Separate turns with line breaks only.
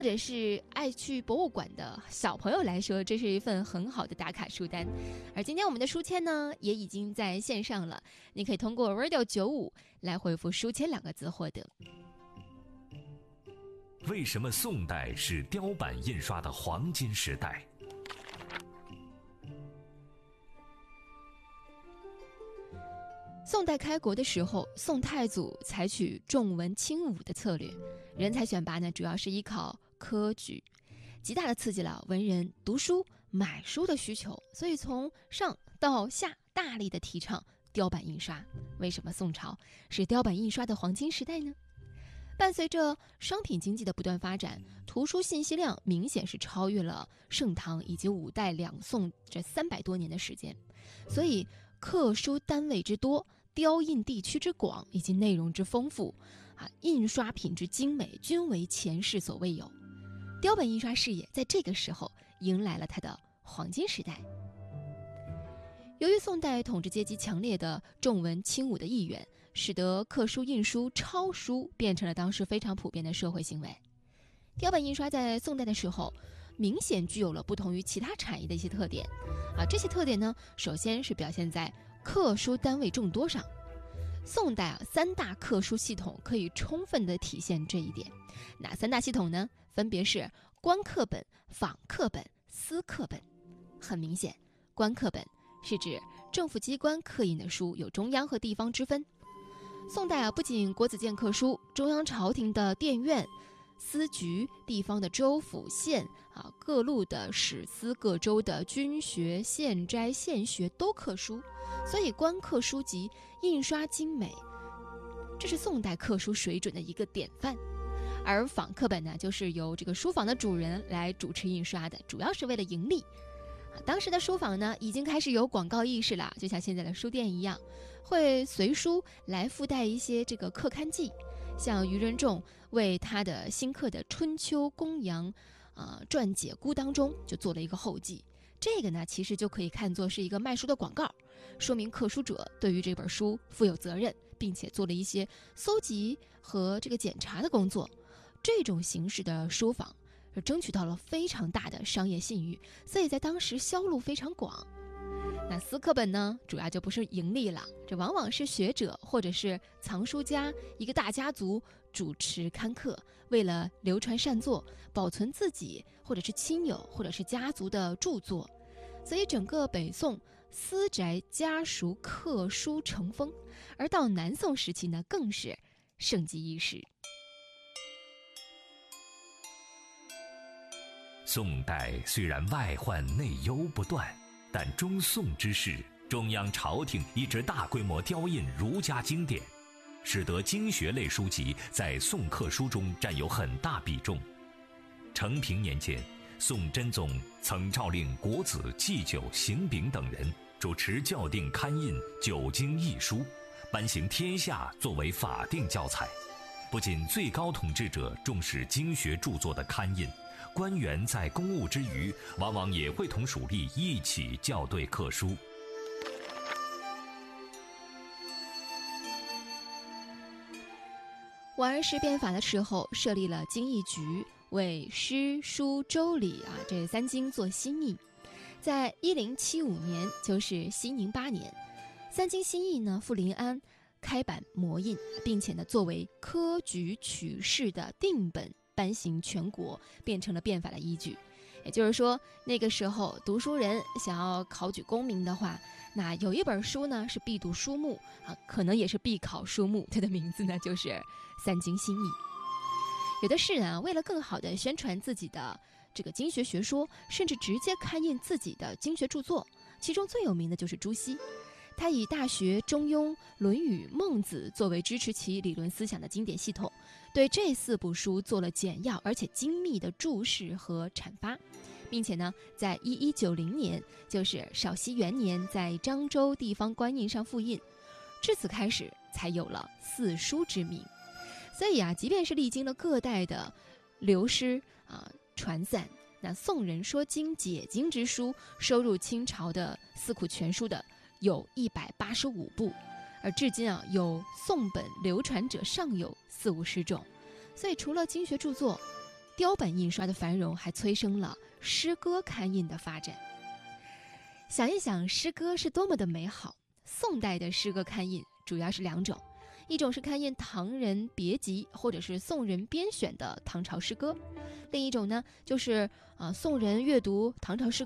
或者是爱去博物馆的小朋友来说，这是一份很好的打卡书单。而今天我们的书签呢，也已经在线上了，你可以通过 radio95 来回复书签2个字获得。
为什么宋代是雕版印刷的黄金时代？
宋代开国的时候，宋太祖采取重文轻武的策略，人才选拔呢，主要是依靠科举，极大的刺激了文人读书买书的需求，所以从上到下大力的提倡雕版印刷。为什么宋朝是雕版印刷的黄金时代呢？伴随着商品经济的不断发展，图书信息量明显是超越了盛唐以及五代两宋这300多年的时间，所以刻书单位之多，雕印地区之广以及内容之丰富，印刷品质精美，均为前世所未有。雕版印刷事业在这个时候迎来了它的黄金时代。由于宋代统治阶级强烈的重文轻武的意愿，使得刻书、印书、抄书变成了当时非常普遍的社会行为。雕版印刷在宋代的时候，明显具有了不同于其他产业的一些特点。这些特点呢，首先是表现在刻书单位众多上。宋代3大刻书系统可以充分地体现这一点。哪3大系统呢？分别是官刻本、坊刻本、私刻本。很明显，官刻本是指政府机关刻印的书，有中央和地方之分。宋代不仅国子监刻书，中央朝廷的殿院、司局、地方的州府县各路的史司、各州的军学、县斋、县学都刻书，所以官刻书籍印刷精美，这是宋代刻书水准的一个典范。而坊刻本呢，就是由这个书坊的主人来主持印刷的，主要是为了盈利。当时的书坊呢，已经开始有广告意识了，就像现在的书店一样，会随书来附带一些这个刻刊记，像余仁仲为他的新刻的《春秋公羊》撰解估当中就做了一个后记。这个呢，其实就可以看作是一个卖书的广告，说明刻书者对于这本书负有责任，并且做了一些搜集和这个检查的工作。这种形式的书坊争取到了非常大的商业信誉，所以在当时销路非常广。那私刻本呢，主要就不是盈利了，这往往是学者或者是藏书家一个大家族主持刊刻，为了流传善作，保存自己或者是亲友或者是家族的著作。所以整个北宋私宅家属刻书成风，而到南宋时期呢，更是盛极一时。
宋代虽然外患内忧不断，但中宋之时，中央朝廷一直大规模雕印儒家经典，使得经学类书籍在宋刻书中占有很大比重。承平年间，宋真宗曾诏令国子祭酒、邢炳等人主持校订刊印9经义书，颁行天下作为法定教材。不仅最高统治者重视经学著作的刊印，官员在公务之余，往往也会同属吏一起校对刻书。
王安石变法的时候，设立了经义局，为诗、书、周礼这3经做新译。在1075年，就是熙宁8年，3经新译呢赴临安开版摹印，并且呢作为科举取士的定本颁行全国，变成了变法的依据。也就是说，那个时候读书人想要考举功名的话，那有一本书呢是必读书目可能也是必考书目，它的名字呢就是3经新译。有的士人为了更好地宣传自己的这个经学学说，甚至直接刊印自己的经学著作，其中最有名的就是朱熹。他以《大学》《中庸》《论语》《孟子》作为支持其理论思想的经典系统，对这4部书做了简要而且精密的注释和阐发，并且呢，在1190年，就是绍熙元年，在漳州地方官印上复印，至此开始才有了4书之名。所以即便是历经了各代的流失传散，那宋人说经解经之书收入清朝的四库全书的有185部，而至今有宋本流传者尚有40-50种。所以除了经学著作， 雕本印刷的繁荣还催生了诗歌刊印的发展。想一想，诗歌是多么的美好。宋代的诗歌刊印主要是2种，一种是刊印唐人别集或者是宋人编选的唐朝诗歌，另一种呢就是宋人阅读唐朝诗